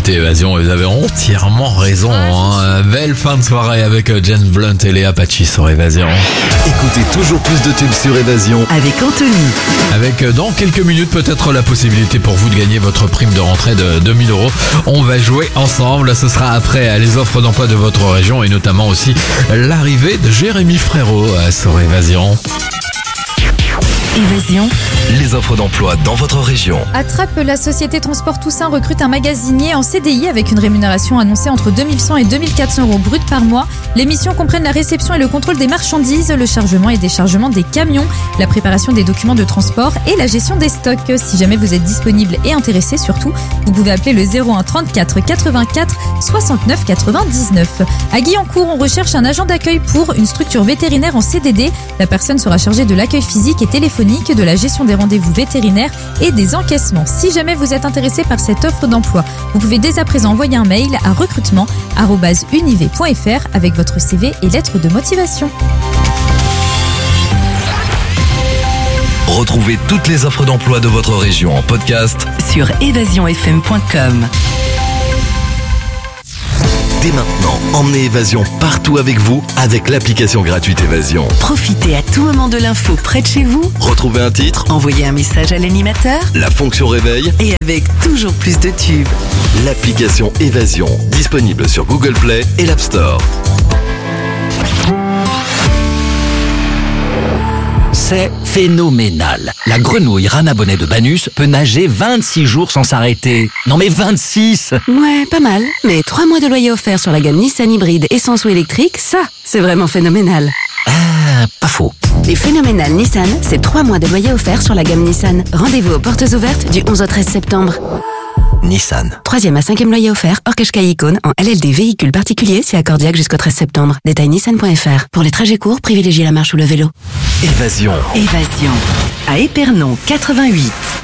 écoutez Évasion et vous avez entièrement raison. Belle fin de soirée avec James Blunt et Léa Pachi sur Évasion. Écoutez toujours plus de tubes sur Évasion avec Anthony. Avec dans quelques minutes peut-être la possibilité pour vous de gagner votre prime de rentrée de 2000 €. On va jouer ensemble, ce sera après les offres d'emploi de votre région et notamment aussi l'arrivée de Jérémy Frérot sur Évasion. Évasion. les offres d'emploi dans votre région. Attrape, la société Transport Toussaint recrute un magasinier en CDI avec une rémunération annoncée entre 2100 et 2400 € brut par mois. Les missions comprennent la réception et le contrôle des marchandises, le chargement et déchargement des camions, la préparation des documents de transport et la gestion des stocks. Si jamais vous êtes disponible et intéressé surtout, vous pouvez appeler le 01 34 84 69 99. À Guyancourt, on recherche un agent d'accueil pour une structure vétérinaire en CDD. La personne sera chargée de l'accueil physique et téléphonique, de la gestion des rendez-vous vétérinaires et des encaissements. Si jamais vous êtes intéressé par cette offre d'emploi, vous pouvez dès à présent envoyer un mail à recrutement@univ.fr avec votre CV et lettre de motivation. Retrouvez toutes les offres d'emploi de votre région en podcast sur évasionfm.com. Dès maintenant, emmenez Évasion partout avec vous avec l'application gratuite Évasion. Profitez à tout moment de l'info près de chez vous. Retrouvez un titre, Envoyez un message à l'animateur la fonction réveil et avec toujours plus de tubes. l'application Évasion, disponible sur Google Play et l'App Store. C'est phénoménal. La grenouille rana bonnet de Banus peut nager 26 jours sans s'arrêter. Non mais 26! Ouais, pas mal. Mais 3 mois de loyer offert sur la gamme Nissan hybride essence ou électrique, ça, c'est vraiment phénoménal. Ah, pas faux. Les phénoménales Nissan, c'est 3 mois de loyer offert sur la gamme Nissan. Rendez-vous aux portes ouvertes du 11 au 13 septembre. Nissan. 3e à 5e loyer offert, hors Qashqai Icône, en LLD véhicule particulier, si accordiaque jusqu'au 13 septembre. Détail nissan.fr. Pour les trajets courts, privilégiez la marche ou le vélo. Évasion. Évasion. À Épernon 88.